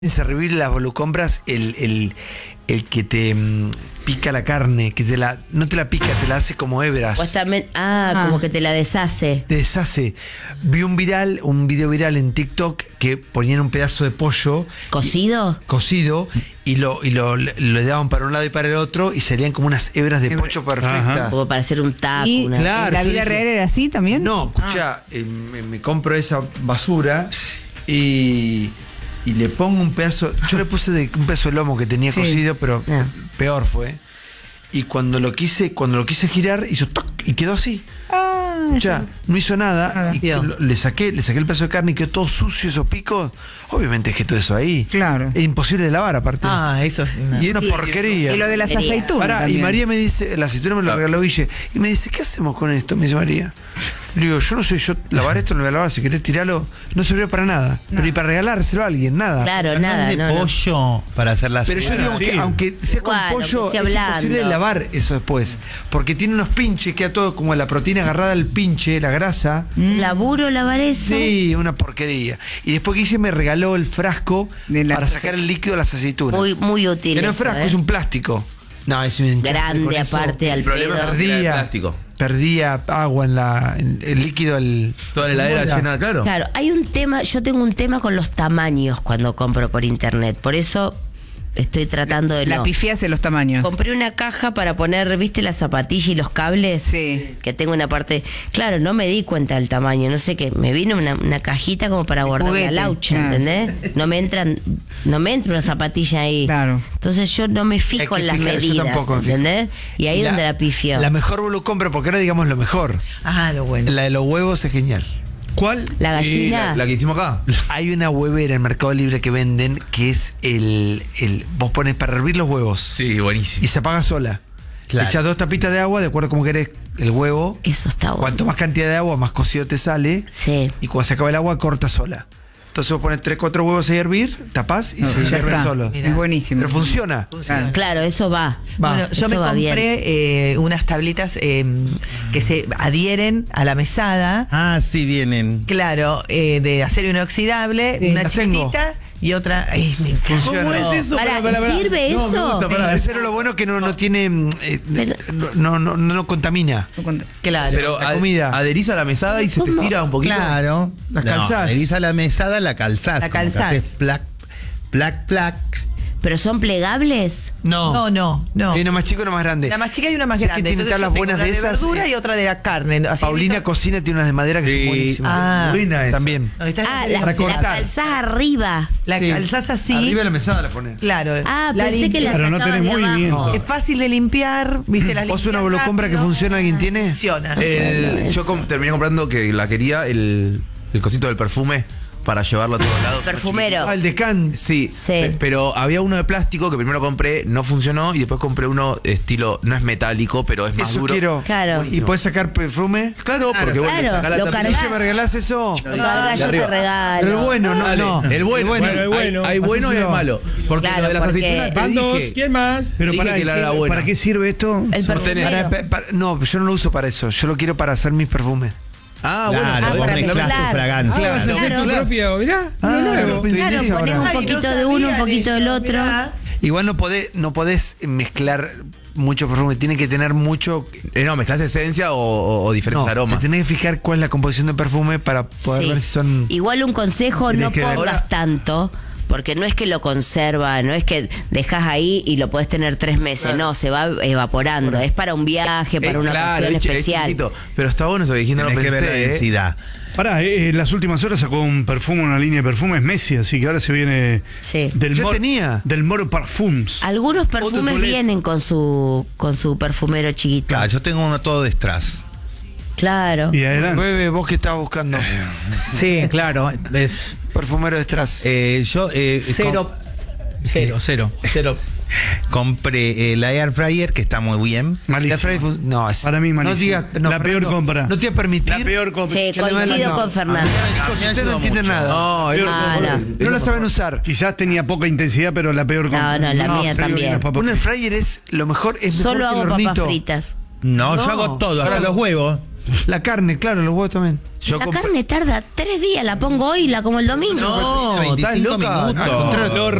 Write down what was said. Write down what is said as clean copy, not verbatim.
servir las volucompras el que te pica la carne, que no te la pica, te la hace como hebras. Como que te la deshace. Te deshace. Vi un video viral en TikTok que ponían un pedazo de pollo cocido y le daban para un lado y para el otro y salían como unas hebras de pollo perfectas. Como para hacer un taco. ¿Y claro, la vida real era así también? No, escuchá, me compro esa basura y le pongo un pedazo. Yo le puse un pedazo de lomo que tenía cocido, pero peor fue. Y cuando lo quise girar, hizo toc y quedó así. Ya, no hizo nada. Y le saqué el pedazo de carne y quedó todo sucio esos picos. Obviamente dejé todo eso ahí. Claro. Es imposible de lavar, aparte. Eso es y es una porquería. Y lo de las aceitunas. Y María me dice, la aceituna me lo regaló Guille. Y me dice, ¿qué hacemos con esto? Me dice María. Le digo, yo no sé, lavar esto no lo voy a lavar, si querés tirarlo, no sirvió para nada. Pero y para regalárselo a alguien, nada. Claro, nada. De pollo para hacer la Pero yo digo que aunque sea con pollo, es imposible lavar eso después. Porque tiene unos pinches, queda todo como la proteína agarrada al pinche, la grasa. ¿Laburo lavar eso? Sí, una porquería. Y después Guille me regaló el frasco para sacar el líquido de las aceitunas. Muy útil. Que no es frasco, es un plástico. No, es un grande aparte al pedo. Plástico. Perdía agua en el líquido. Toda la heladera llena, claro. Claro, yo tengo un tema con los tamaños cuando compro por internet. Por eso estoy tratando de La pifias en los tamaños. Compré una caja para poner, ¿viste la zapatilla y los cables? Sí. Que tengo una parte. Claro, no me di cuenta del tamaño. No sé qué. Me vino una cajita como para guardar la laucha, ¿entendés? No me entra una zapatilla ahí. Claro. Entonces yo no me fijo en las medidas, ¿entendés? Y ahí es donde la pifio. La mejor volucompra, porque ahora digamos lo mejor. Lo bueno. La de los huevos es genial. ¿Cuál? La gallina. La que hicimos acá. Hay una huevera en Mercado Libre que venden que es vos pones para hervir los huevos. Sí, buenísimo. Y se apaga sola. Claro. Echas 2 tapitas de agua, de acuerdo a cómo querés el huevo. Eso está bueno. Cuanto más cantidad de agua, más cocido te sale. Sí. Y cuando se acaba el agua, corta sola. Entonces vos pones 3, 4 huevos ahí a hervir, tapás y se hierve solo. Es buenísimo. Pero funciona. Claro, eso va. Bueno, yo me compré unas tablitas que se adhieren a la mesada. Sí vienen. Claro, de acero inoxidable, una chiquitita y otra. Funciona. ¿Cómo es eso? ¿Sirve eso? El acero lo bueno que no tiene. No contamina. Claro. Pero la comida. adherís a la mesada y se te estira un poquito. Claro. Las calzás. Adherís a la mesada, la calzás. La calzás. Haces plac, plac, plac. ¿Pero son plegables? No. Hay una más chica y una más grande. La más chica y una más ¿Sabes grande. que tiene Entonces tablas yo buenas tengo de una esas? verdura y otra de la carne. Así Paulina Cocina tiene unas de madera que son buenísimas. Buena esa. También. La Recortar. calzás arriba. La Sí. calzás así. Arriba de la mesada la pones. Claro. Pensé que la Pero no sacabas tenés de abajo. movimiento. Es fácil de limpiar, ¿viste? Las ¿Vos una limpias volucompra que rápido. funciona alguien tiene? Funciona. Yo terminé comprando que la quería el cosito del perfume para llevarlo a todos lados. Perfumero. El de Can. Sí, Sí. pero había uno de plástico que primero compré, no funcionó, y después compré uno estilo, no es metálico, pero es más Eso duro. quiero. Claro. ¿Y puedes sacar perfume? Claro, porque vos le Claro, sacás la lo tapita. cargás. ¿Me regalás eso? Lo cargas, yo te arriba. regalo. Pero el bueno, no. Dale, no. el bueno. Bueno, el bueno. Hay bueno y Hacéselo. hay malo. Porque Claro, lo de las porque- aceitunas te Van dos, dije. ¿quién más? Pero Dije que la era buena. ¿para qué sirve esto? El Sostener. perfumero. No, yo no lo uso para eso. Yo lo quiero para hacer mis perfumes. Claro, Claro, vos para mezclás mezclar. tu fragancia. vas a hacer Claro. tu propio, mirá. Claro, Claro, esa pones ahora. un poquito de uno, un poquito del otro. Igual no podés mezclar mucho perfume. Tiene que tener mucho. No, mezclas esencia o diferentes No, aromas. te tenés que fijar cuál es la composición del perfume para poder Sí. ver si son. Igual un consejo, no Tenés que ver. pongas tanto, porque no es que lo conserva, no es que dejas ahí y lo podés tener 3 meses, no, se va evaporando. Es para un viaje, para una Claro, ocasión es especial. chiquito. Pero está bueno eso que dijiste, no lo Tenés que ver la pensé. densidad. Pará, en las últimas horas sacó un perfume, una línea de perfumes Messi, así que ahora se viene Sí. Yo tenía. del Moro Parfums. Algunos perfumes Toilette. vienen con su perfumero chiquito. Claro, yo tengo uno todo de Strass. Claro. Y adelante. Bebe, vos que estabas buscando. Sí, claro. Es Perfumero de Strass. Yo cero. compré la Air Fryer, que está muy bien. Malísimo. No, es. Para mí, no malísimo. digas. No, La peor Fernando, compra. No te voy a permitir. La peor compra. Sí, que le van a- coincido no. con Fernando. Ustedes no entienden nada. No, No. No la saben usar. Quizás tenía poca intensidad, pero la peor compra. No, la mía frío también. bien las papas Un air fritas. fryer es lo mejor. Es Solo mejor que hago el papas hornito. fritas. No, No. yo hago todo, hasta los huevos. La carne, claro, los huevos también. La carne tarda 3 días, la pongo hoy y la como el domingo. No, 25 minutos. Al contrario,